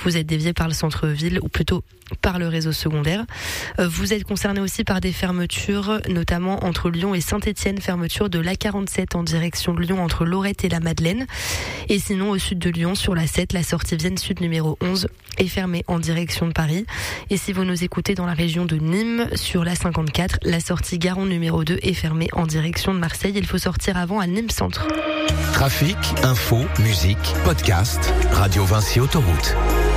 vous êtes dévié par le centre-ville ou plutôt par le réseau secondaire. Vous êtes concerné aussi par des fermetures, notamment entre Lyon et Saint-Étienne, fermeture de l'A47 en direction de Lyon entre Lorette et la Madeleine. Et sinon, au sud de Lyon, sur la 7, la sortie Vienne Sud numéro 11 est fermée en direction de Paris. Et si vous nous écoutez dans la région de Nîmes, sur la 54, la sortie Garon numéro 2 est fermée en direction de Marseille. Il faut sortir avant à Nîmes Centre. Trafic, info, musique, podcast, Radio Vinci Autoroute.